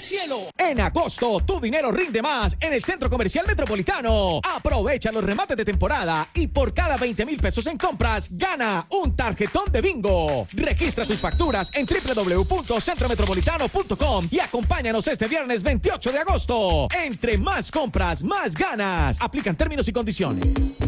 cielo. En agosto, tu dinero rinde más en el Centro Comercial Metropolitano. Aprovecha los remates de temporada y por cada 20,000 pesos en compras, gana un tarjetón de bingo. Registra tus facturas en www.centrometropolitano.com y acompáñanos este viernes 28 de agosto. Entre más compras, más ganas. Aplican términos y condiciones.